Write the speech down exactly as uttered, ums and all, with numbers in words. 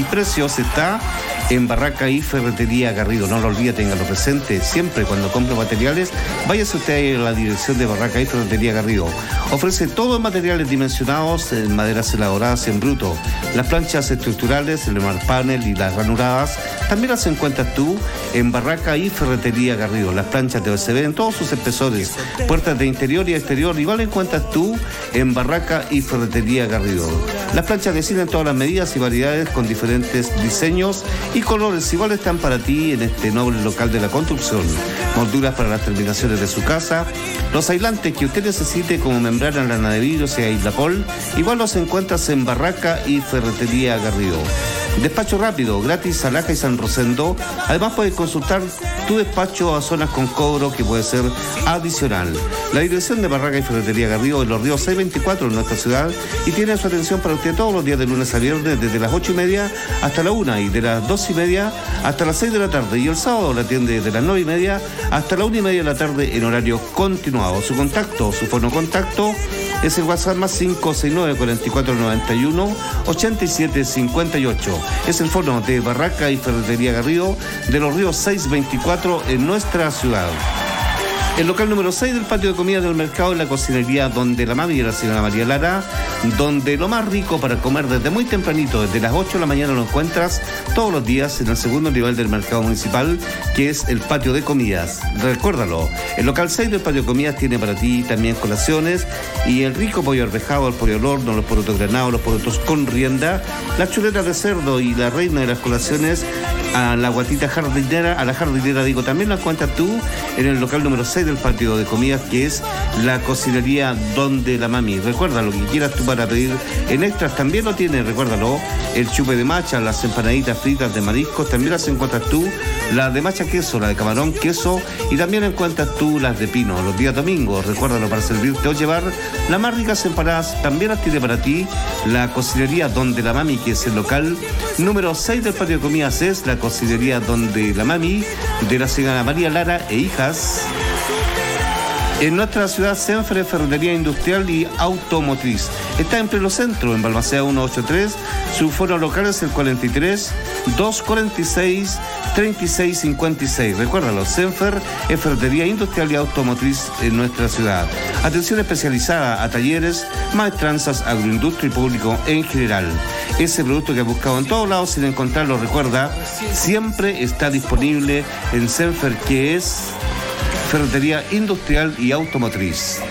y precios está en Barraca y Ferretería Garrido. No lo olvide, téngalo presente. Siempre cuando compre materiales, váyase usted a la dirección de Barraca y Ferretería Garrido. Ofrece todos los materiales dimensionados en maderas elaboradas en bruto. Las planchas estructurales, el panel y las ranuradas también las encuentras tú en Barraca y Ferretería Garrido. Las planchas de O S B en todos sus espesores, puertas de interior y exterior, igual encuentras tú en Barraca y Ferretería Garrido. Las planchas de cine en todas las medidas y variedades con diferentes diseños y colores igual están para ti en este noble local de la construcción. Molduras para las terminaciones de su casa, los aislantes que usted necesite como membrana, lana de vidrio, sea Islapol, igual los encuentras en Barraca y Ferretería Garrido. Despacho rápido, gratis a Laja y San Rosendo. Además puedes consultar tu despacho a zonas con cobro que puede ser adicional. La dirección de Barraca y Ferretería Garrido en Los Ríos seiscientos veinticuatro en nuestra ciudad y tiene su atención para usted todos los días de lunes a viernes desde las ocho y media hasta la una y de las dos y media hasta las seis de la tarde, y el sábado la atiende desde las nueve y media hasta la una y media de la tarde en horario continuado. Su contacto, su fono contacto es el WhatsApp más cinco seis nueve, cuatro cuatro nueve uno, ocho siete cinco ocho. Es el fono de Barraca y Ferretería Garrido de Los Ríos seiscientos veinticuatro en nuestra ciudad. El local número seis del patio de comida del mercado es la cocinería donde la mami y la señora María Lara, donde lo más rico para comer desde muy tempranito, desde las ocho de la mañana, lo encuentras todos los días en el segundo nivel del mercado municipal, que es el patio de comidas. Recuérdalo, el local seis del patio de comidas tiene para ti también colaciones y el rico pollo arvejado, el pollo al horno, los porotos granados, los porotos con rienda, las chuletas de cerdo y la reina de las colaciones, a la guatita jardinera, a la jardinera digo, también la cuentas tú en el local número seis del patio de comidas, que es la cocinería donde la mami. Recuerda, lo que quieras tú para pedir en extras también lo tiene, recuérdalo, el chupe de macha, las empanaditas fritas de mariscos, también las encuentras tú, la de macha queso, la de camarón queso, y también encuentras tú las de pino los días domingos. Recuérdalo, para servirte o llevar las más ricas empanadas también las tiene para ti la cocinería donde la mami, que es el local número seis del patio de comidas, es la cocinería donde la mami de la señora María Lara e hijas. En nuestra ciudad, Senfer, Ferretería Industrial y Automotriz. Está en pleno centro, en Balmaceda ciento ochenta y tres. Su foro local es el cuarenta y tres, doscientos cuarenta y seis, treinta y seis cincuenta y seis. Recuérdalo, Senfer es Ferretería Industrial y Automotriz en nuestra ciudad. Atención especializada a talleres, maestranzas, agroindustria y público en general. Ese producto que has buscado en todos lados sin encontrarlo, recuerda, siempre está disponible en Senfer, que es Ferretería Industrial y Automotriz.